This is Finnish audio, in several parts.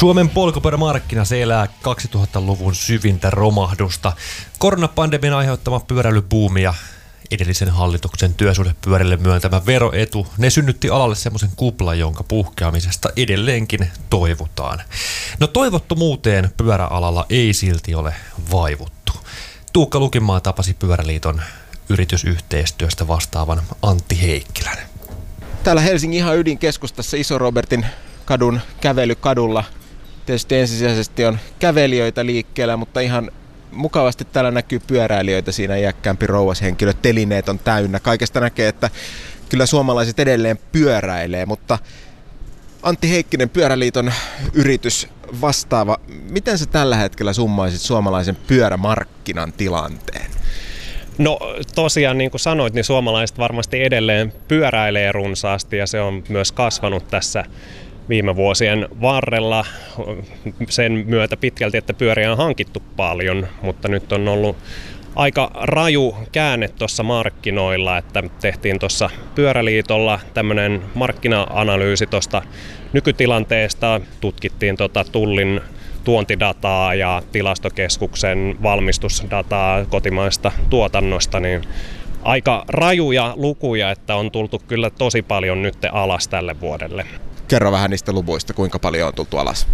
Suomen polkupyörämarkkina se elää 2000-luvun syvintä romahdusta. Koronapandemian aiheuttama pyöräilybuumi ja edellisen hallituksen työsuhdepyörille myöntämä veroetu, ne synnytti alalle semmoisen kuplan, jonka puhkeamisesta edelleenkin toivotaan. No toivottomuuteen pyöräalalla ei silti ole vaivuttu. Tuukka Lukinmaa tapasi Pyöräliiton yritysyhteistyöstä vastaavan Antti Heikkilän. Täällä Helsingin ihan ydinkeskustassa Iso-Robertin kadun kävelykadulla. Tietysti ensisijaisesti on kävelijöitä liikkeellä, mutta ihan mukavasti täällä näkyy pyöräilijöitä. Siinä iäkkäämpi rouvashenkilö, telineet on täynnä. Kaikesta näkee, että kyllä suomalaiset edelleen pyöräilee, mutta Antti Heikkinen, Pyöräliiton yritys vastaava. Miten sä tällä hetkellä summaisit suomalaisen pyörämarkkinan tilanteen? No tosiaan niin kuin sanoit, niin suomalaiset varmasti edelleen pyöräilee runsaasti ja se on myös kasvanut tässä viime vuosien varrella sen myötä pitkälti, että pyöriä on hankittu paljon, mutta nyt on ollut aika raju käänne tuossa markkinoilla, että tehtiin tuossa Pyöräliitolla tämmöinen markkina-analyysi tuosta nykytilanteesta, tutkittiin Tullin tuontidataa ja tilastokeskuksen valmistusdataa kotimaista tuotannosta, niin aika rajuja lukuja, että on tultu kyllä tosi paljon nyt alas tälle vuodelle. Kerro vähän niistä luvuista, kuinka paljon on tultu alas?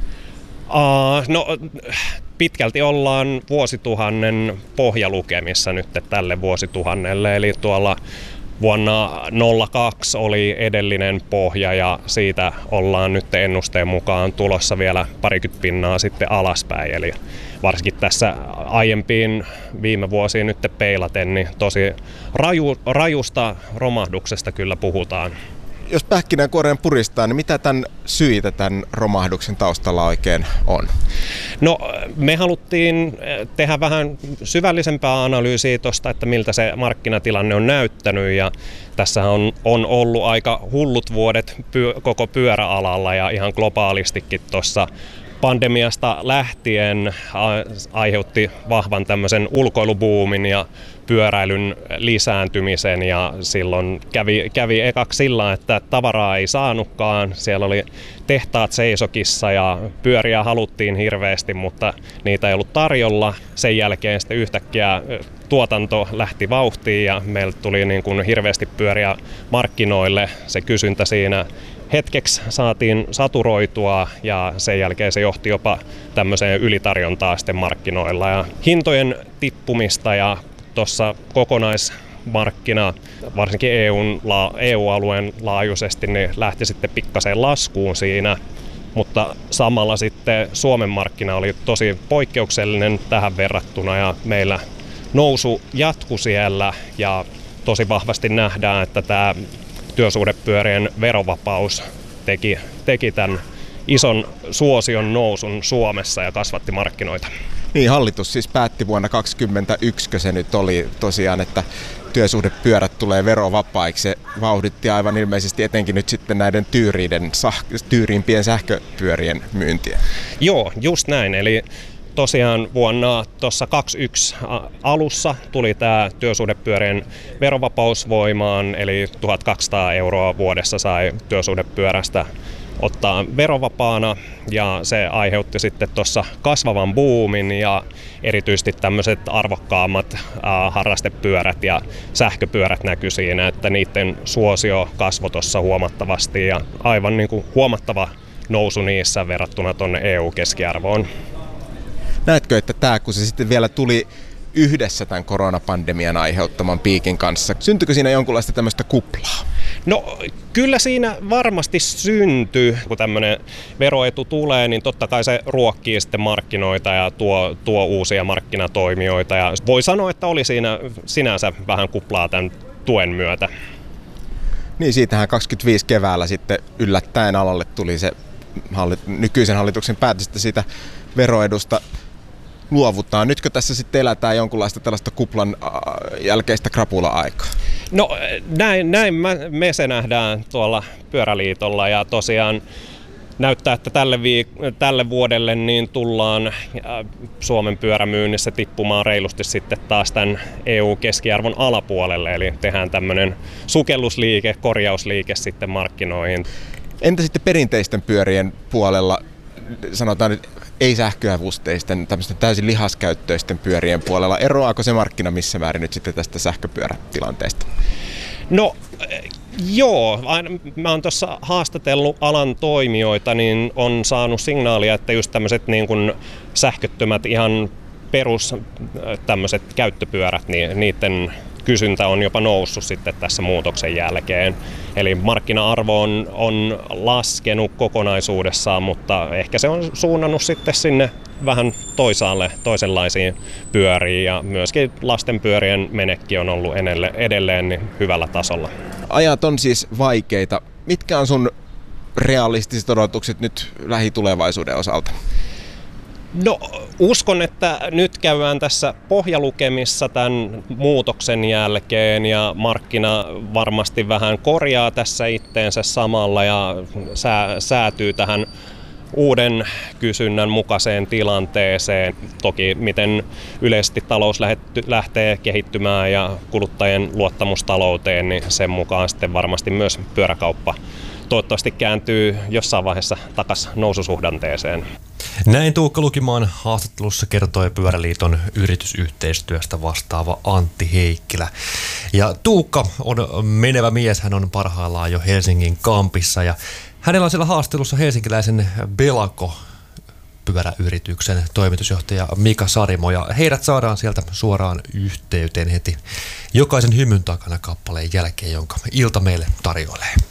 No pitkälti ollaan vuosituhannen pohjalukemissa nyt tälle vuosituhannelle, eli tuolla vuonna 2002 oli edellinen pohja ja siitä ollaan nyt ennusteen mukaan tulossa vielä 20% sitten alaspäin. Eli varsinkin tässä aiempiin viime vuosiin nyt peilaten, niin tosi rajusta romahduksesta kyllä puhutaan. Jos pähkinänkuoreen puristaa, niin mitä tämän syitä tämän romahduksen taustalla oikein on? No me haluttiin tehdä vähän syvällisempää analyysiä tuosta, että miltä se markkinatilanne on näyttänyt ja tässä on ollut aika hullut vuodet koko pyöräalalla ja ihan globaalistikin tuossa pandemiasta lähtien aiheutti vahvan tämmöisen ulkoilubuumin ja pyöräilyn lisääntymisen ja silloin kävi ekaksi sillä, että tavaraa ei saanutkaan. Siellä oli tehtaat seisokissa ja pyöriä haluttiin hirveästi, mutta niitä ei ollut tarjolla. Sen jälkeen sitten yhtäkkiä tuotanto lähti vauhtiin ja meille tuli niin kuin hirveästi pyöriä markkinoille. Se kysyntä siinä hetkeksi saatiin saturoitua ja sen jälkeen se johti jopa tämmöiseen ylitarjontaan sitten markkinoilla ja hintojen tippumista ja tuossa kokonaismarkkina, varsinkin EU-alueen laajuisesti, niin lähti sitten pikkasen laskuun siinä, mutta samalla sitten Suomen markkina oli tosi poikkeuksellinen tähän verrattuna ja meillä nousu jatkui siellä ja tosi vahvasti nähdään, että tämä työsuhdepyörien verovapaus teki tämän ison suosion nousun Suomessa ja kasvatti markkinoita. Niin, hallitus siis päätti vuonna 2021, se nyt oli tosiaan, että työsuhdepyörät tulee verovapaiksi. Se vauhditti aivan ilmeisesti etenkin nyt sitten näiden tyyriimpien sähköpyörien myyntiä. Joo, just näin. Eli tosiaan vuonna 2021 alussa tuli tämä työsuhdepyörien verovapaus voimaan, eli 1 200 € vuodessa sai työsuhdepyörästä ottaa verovapaana ja se aiheutti sitten tuossa kasvavan buumin ja erityisesti tämmöiset arvokkaammat harrastepyörät ja sähköpyörät näkyi siinä, että niiden suosio kasvoi tuossa huomattavasti ja aivan niin kuin huomattava nousu niissä verrattuna tuonne EU-keskiarvoon. Näetkö, että tämä, kun se sitten vielä tuli yhdessä tämän koronapandemian aiheuttaman piikin kanssa, syntyykö siinä jonkunlaista tämmöistä kuplaa? No kyllä siinä varmasti syntyy, kun tämmöinen veroetu tulee, niin totta kai se ruokkii sitten markkinoita ja tuo uusia markkinatoimijoita ja voi sanoa, että oli siinä sinänsä vähän kuplaa tämän tuen myötä. Niin, siitähän 25 keväällä sitten yllättäen alalle tuli se nykyisen hallituksen päätös, että siitä veroedusta luovutaan. Nytkö tässä sitten elätään jonkunlaista tällaista kuplan jälkeistä krapula-aikaa? No näin me se nähdään tuolla Pyöräliitolla ja tosiaan näyttää, että tälle vuodelle niin tullaan Suomen pyörämyynnissä tippumaan reilusti sitten taas tämän EU-keskiarvon alapuolelle, eli tehdään tämmöinen sukellusliike, korjausliike sitten markkinoihin. Entä sitten perinteisten pyörien puolella? sanotaan ei-sähköavusteisten, tämmöisten täysin lihaskäyttöisten pyörien puolella. Eroaako se markkina missä määrin nyt sitten tästä sähköpyörätilanteesta? No joo, mä oon tuossa haastatellut alan toimijoita, niin on saanut signaalia, että just tämmöiset niin kuin sähköttömät ihan perus tämmöiset käyttöpyörät, niin niiden kysyntä on jopa noussut sitten tässä muutoksen jälkeen. Eli markkina-arvo on laskenut kokonaisuudessaan, mutta ehkä se on suunnannut sitten sinne vähän toisenlaisiin pyöriin ja myöskin lastenpyörien menekki on ollut edelleen niin hyvällä tasolla. Ajat on siis vaikeita. Mitkä on sun realistiset odotukset nyt lähitulevaisuuden osalta? No uskon, että nyt käydään tässä pohjalukemissa tämän muutoksen jälkeen ja markkina varmasti vähän korjaa tässä itteensä samalla ja säätyy tähän uuden kysynnän mukaiseen tilanteeseen. Toki miten yleisesti talous lähtee kehittymään ja kuluttajien luottamus talouteen, niin sen mukaan sitten varmasti myös pyöräkauppa toivottavasti kääntyy jossain vaiheessa takaisin noususuhdanteeseen. Näin Tuukka Lukimaan haastattelussa kertoi Pyöräliiton yritysyhteistyöstä vastaava Antti Heikkilä. Ja Tuukka on menevä mies, hän on parhaillaan jo Helsingin kampissa ja hänellä on siellä haastattelussa helsinkiläisen Belako pyöräyrityksen toimitusjohtaja Mika Sarimo ja heidät saadaan sieltä suoraan yhteyteen heti jokaisen hymyn takana kappaleen jälkeen, jonka ilta meille tarjoilee.